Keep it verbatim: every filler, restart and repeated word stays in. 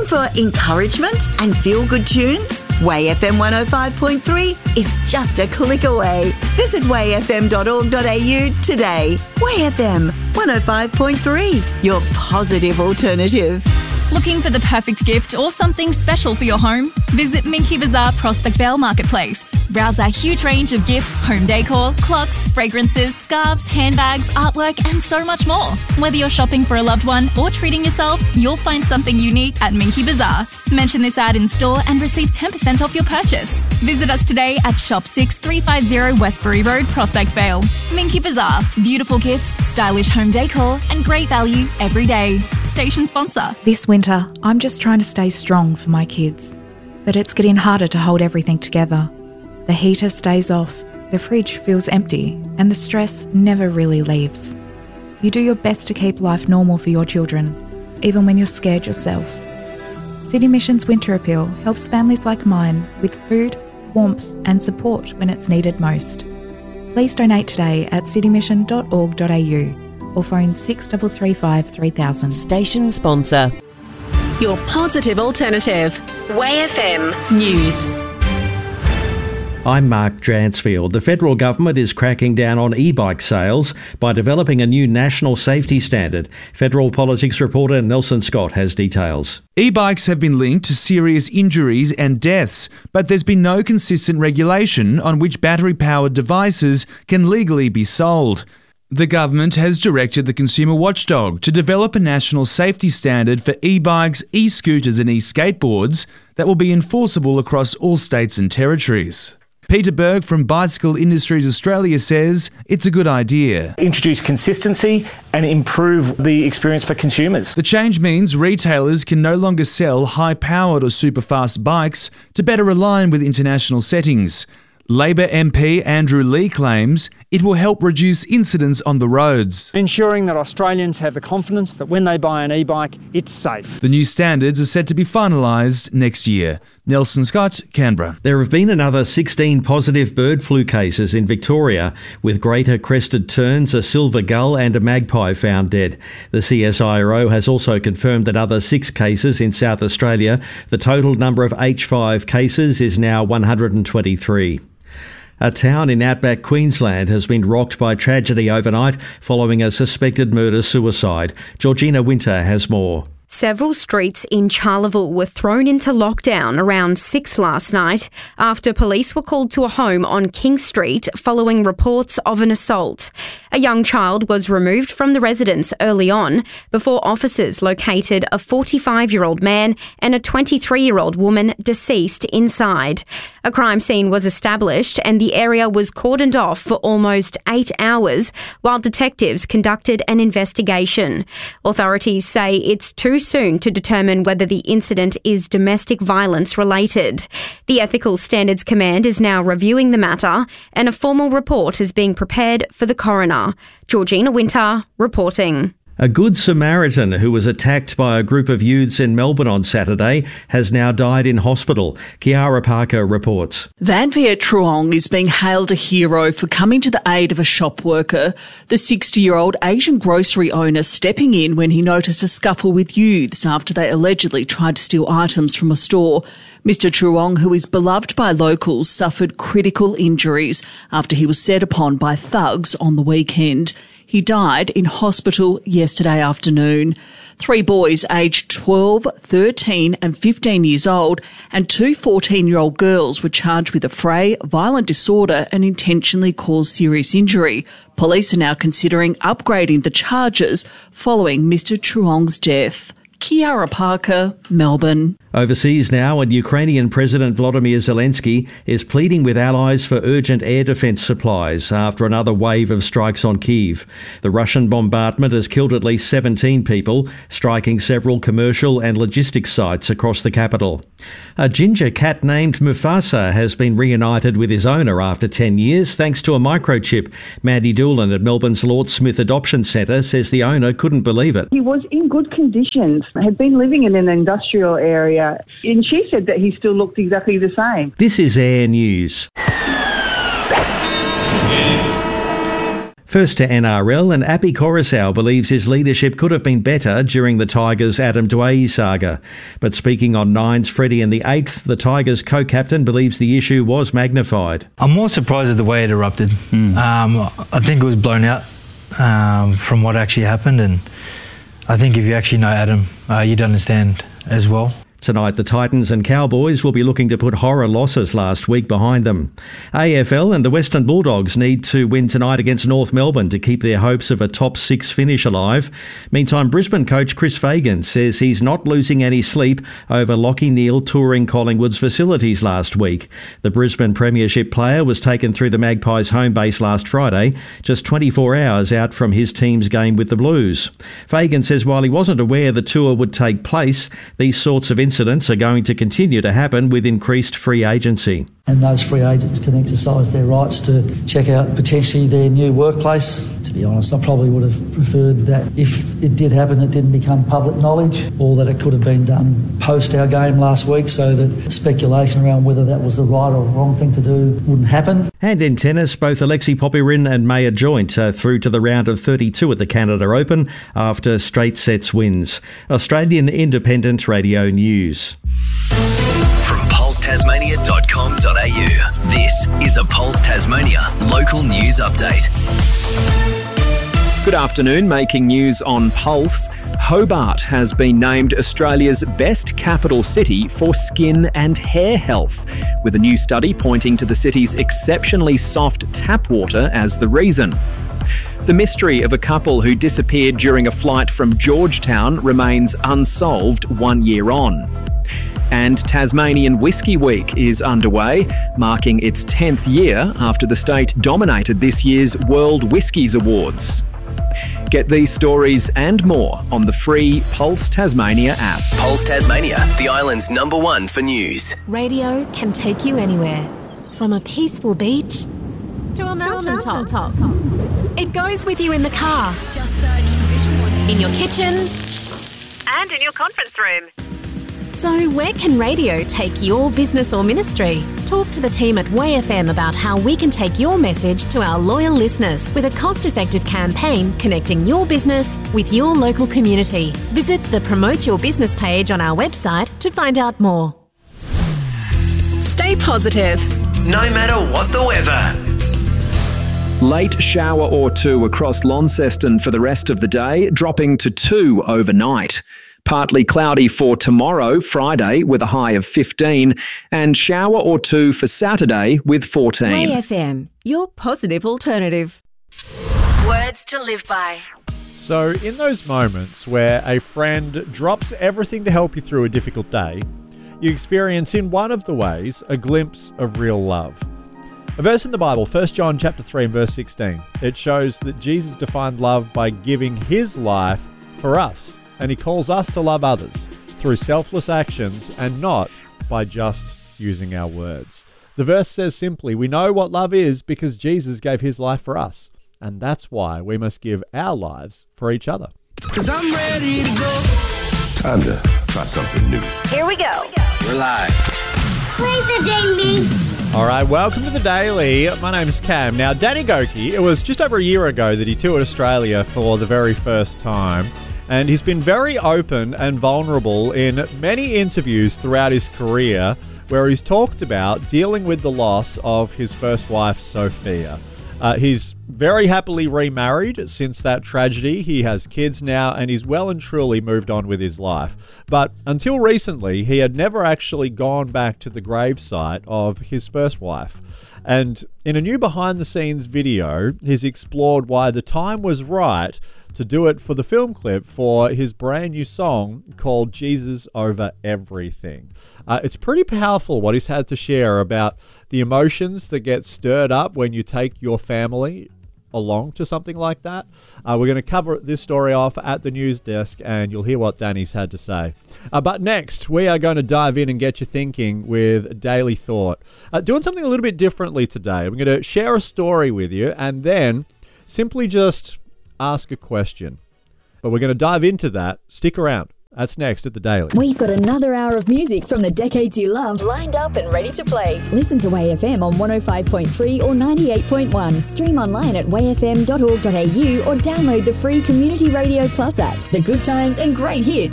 Looking for encouragement and feel-good tunes? Way F M one oh five point three is just a click away. Visit way f m dot org dot a u today. Way F M one oh five point three, your positive alternative. Looking for the perfect gift or something special for your home? Visit Minky Bazaar Prospect Vale Marketplace. Browse our huge range of gifts, home decor, clocks, fragrances, scarves, handbags, artwork and so much more. Whether you're shopping for a loved one or treating yourself, you'll find something unique at Minky Bazaar. Mention this ad in store and receive ten percent off your purchase. Visit us today at Shop six three five zero Westbury Road, Prospect Vale. Minky Bazaar. Beautiful gifts, stylish home decor and great value every day. Station sponsor. This winter, I'm just trying to stay strong for my kids. But it's getting harder to hold everything together. The heater stays off, the fridge feels empty, and the stress never really leaves. You do your best to keep life normal for your children, even when you're scared yourself. City Mission's Winter Appeal helps families like mine with food, warmth and support when it's needed most. Please donate today at city mission dot org dot a u or phone six three three five three thousand. Station sponsor. Your positive alternative. Way F M News. I'm Mark Dransfield. The federal government is cracking down on e-bike sales by developing a new national safety standard. Federal politics reporter Nelson Scott has details. E-bikes have been linked to serious injuries and deaths, but there's been no consistent regulation on which battery-powered devices can legally be sold. The government has directed the Consumer Watchdog to develop a national safety standard for e-bikes, e-scooters and e-skateboards that will be enforceable across all states and territories. Peter Berg from Bicycle Industries Australia says it's a good idea. Introduce consistency and improve the experience for consumers. The change means retailers can no longer sell high-powered or super-fast bikes to better align with international settings. Labor M P Andrew Lee claims it will help reduce incidents on the roads. Ensuring that Australians have the confidence that when they buy an e-bike, it's safe. The new standards are set to be finalised next year. Nelson Scott, Canberra. There have been another sixteen positive bird flu cases in Victoria, with greater crested terns, a silver gull and a magpie found dead. The C S I R O has also confirmed that other six cases in South Australia. The total number of H five cases is now one hundred twenty-three. A town in outback Queensland has been rocked by tragedy overnight following a suspected murder-suicide. Georgina Winter has more. Several streets in Charleville were thrown into lockdown around six last night after police were called to a home on King Street following reports of an assault. A young child was removed from the residence early on before officers located a forty-five-year-old man and a twenty-three-year-old woman deceased inside. A crime scene was established and the area was cordoned off for almost eight hours while detectives conducted an investigation. Authorities say it's too soon to determine whether the incident is domestic violence related. The Ethical Standards Command is now reviewing the matter and a formal report is being prepared for the coroner. Georgina Winter reporting. A Good Samaritan who was attacked by a group of youths in Melbourne on Saturday has now died in hospital. Kiara Parker reports. Vanvier Truong is being hailed a hero for coming to the aid of a shop worker, the sixty-year-old Asian grocery owner stepping in when he noticed a scuffle with youths after they allegedly tried to steal items from a store. Mister Truong, who is beloved by locals, suffered critical injuries after he was set upon by thugs on the weekend. He died in hospital yesterday afternoon. Three boys aged twelve, thirteen and fifteen years old and two fourteen-year-old girls were charged with affray, violent disorder and intentionally caused serious injury. Police are now considering upgrading the charges following Mister Truong's death. Kiara Parker, Melbourne. Overseas now, and Ukrainian President Volodymyr Zelensky is pleading with allies for urgent air defence supplies after another wave of strikes on Kyiv. The Russian bombardment has killed at least seventeen people, striking several commercial and logistics sites across the capital. A ginger cat named Mufasa has been reunited with his owner after ten years thanks to a microchip. Mandy Doolan at Melbourne's Lord Smith Adoption Centre says the owner couldn't believe it. He was in good conditions, had been living in an industrial area, and she said that he still looked exactly the same. This is Air News. First to N R L, and Api Coruscant believes his leadership could have been better during the Tigers' Adam Dwyer saga. But speaking on Nine's Freddie in the eighth, the Tigers co-captain believes the issue was magnified. I'm more surprised at the way it erupted. Mm. Um, I think it was blown out um, from what actually happened, and I think if you actually know Adam, uh, you'd understand as well. Tonight, the Titans and Cowboys will be looking to put horror losses last week behind them. A F L and the Western Bulldogs need to win tonight against North Melbourne to keep their hopes of a top six finish alive. Meantime, Brisbane coach Chris Fagan says he's not losing any sleep over Lachie Neale touring Collingwood's facilities last week. The Brisbane Premiership player was taken through the Magpies home base last Friday, just twenty-four hours out from his team's game with the Blues. Fagan says while he wasn't aware the tour would take place, these sorts of incidents Incidents are going to continue to happen with increased free agency. And those free agents can exercise their rights to check out potentially their new workplace. To be honest, I probably would have preferred that if it did happen, it didn't become public knowledge, or that it could have been done post our game last week so that speculation around whether that was the right or wrong thing to do wouldn't happen. And in tennis, both Alexei Popyrin and Maya Joint are through to the round of thirty-two at the Canada Open after straight sets wins. Australian Independent Radio News. From pulse tasmania dot com dot a u, this is a Pulse Tasmania local news update. Good afternoon, making news on Pulse. Hobart has been named Australia's best capital city for skin and hair health, with a new study pointing to the city's exceptionally soft tap water as the reason. The mystery of a couple who disappeared during a flight from Georgetown remains unsolved one year on. And Tasmanian Whisky Week is underway, marking its tenth year after the state dominated this year's World Whiskies Awards. Get these stories and more on the free Pulse Tasmania app. Pulse Tasmania, the island's number one for news. Radio can take you anywhere, from a peaceful beach to a mountain top. top. It goes with you in the car, Just search Vision One. in your kitchen, and in your conference room. So where can radio take your business or ministry? Talk to the team at Way F M about how we can take your message to our loyal listeners with a cost-effective campaign connecting your business with your local community. Visit the Promote Your Business page on our website to find out more. Stay positive, no matter what the weather. Late shower or two across Launceston for the rest of the day, dropping to two overnight. Partly cloudy for tomorrow, Friday, with a high of fifteen, and shower or two for Saturday with fourteen. Way F M, your positive alternative. Words to live by. So, in those moments where a friend drops everything to help you through a difficult day, you experience in one of the ways a glimpse of real love. A verse in the Bible, First John chapter three and verse sixteen, it shows that Jesus defined love by giving his life for us. And he calls us to love others through selfless actions and not by just using our words. The verse says simply, we know what love is because Jesus gave his life for us. And that's why we must give our lives for each other. Cause I'm ready to go. Time to try something new. Here we go. We're live. Play the daily. All right, welcome to the Daily. My name's Cam. Now, Danny Goki, it was just over a year ago that he toured Australia for the very first time. And he's been very open and vulnerable in many interviews throughout his career where he's talked about dealing with the loss of his first wife, Sophia. Uh, he's very happily remarried since that tragedy. He has kids now and he's well and truly moved on with his life. But until recently, he had never actually gone back to the gravesite of his first wife. And in a new behind-the-scenes video, he's explored why the time was right to do it for the film clip for his brand new song called Jesus Over Everything. Uh, it's pretty powerful what he's had to share about the emotions that get stirred up when you take your family along to something like that. Uh, we're going to cover this story off at the news desk and you'll hear what Danny's had to say. Uh, but next, we are going to dive in and get you thinking with Daily Thought. Uh, doing something a little bit differently today. I'm going to share a story with you and then simply just ask a question. But we're going to dive into that. Stick around. That's next at The Daily. We've got another hour of music from the decades you love lined up and ready to play. Listen to Way F M on one oh five point three or ninety-eight point one. Stream online at way f m dot org dot a u or download the free Community Radio Plus app. The good times and great hits